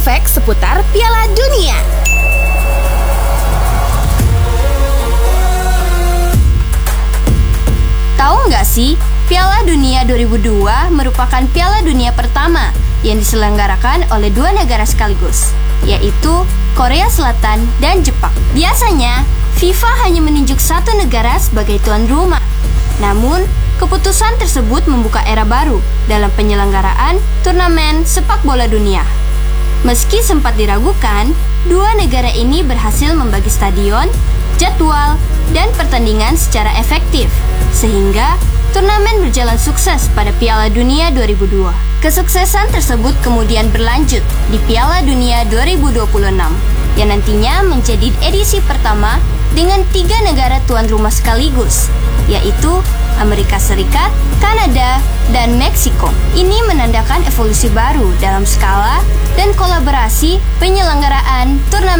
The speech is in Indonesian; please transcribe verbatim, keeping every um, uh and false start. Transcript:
fact seputar Piala Dunia. Tahu nggak sih, Piala Dunia dua ribu dua merupakan Piala Dunia pertama yang diselenggarakan oleh dua negara sekaligus, yaitu Korea Selatan dan Jepang. Biasanya, FIFA hanya menunjuk satu negara sebagai tuan rumah. Namun, keputusan tersebut membuka era baru dalam penyelenggaraan turnamen sepak bola dunia. Meski sempat diragukan, dua negara ini berhasil membagi stadion, jadwal, dan pertandingan secara efektif, sehingga turnamen berjalan sukses pada Piala Dunia dua ribu dua. Kesuksesan tersebut kemudian berlanjut di Piala Dunia dua ribu dua puluh enam, yang nantinya menjadi edisi pertama dengan tiga negara tuan rumah sekaligus, yaitu Amerika Serikat, Kanada, dan Meksiko. Ini menandakan evolusi baru dalam skala dan kolaborasi penyelenggaraan turnamen